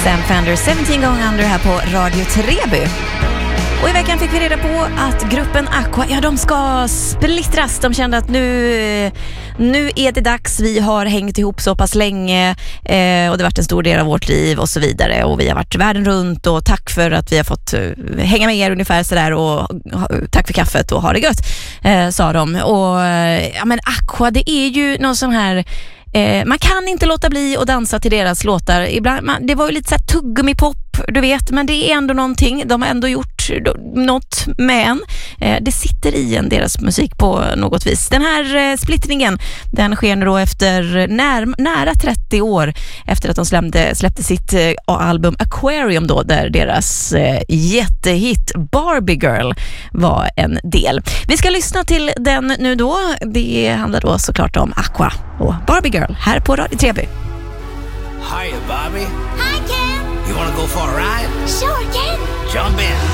Sam Fender, 17 Going Under här på Radio Treby. Och i veckan fick vi reda på att gruppen Aqua, ja, de ska splittras. De kände att nu är det dags. Vi har hängt ihop så pass länge och det har varit en stor del av vårt liv och så vidare. Och vi har varit världen runt och tack för att vi har fått hänga med er ungefär sådär och tack för kaffet och ha det gött, sa de. Och ja, men Aqua, det är ju någon sån här... man kan inte låta bli att dansa till deras låtar. Ibland, det var ju lite så här tuggummi-pop, du vet, men det är ändå någonting. De har ändå gjort något med en. Det sitter i en, deras musik på något vis. Den här splittringen, den sker nu då efter nära 30 år efter att de släppte sitt album Aquarium då, där deras jättehit Barbie Girl var en del. Vi ska lyssna till den nu då. Det handlar då såklart om Aqua och Barbie Girl här på Radio Treby. Hiya, Barbie. Hi, Ken. You want to go for a ride? Sure, Ken. Jump in.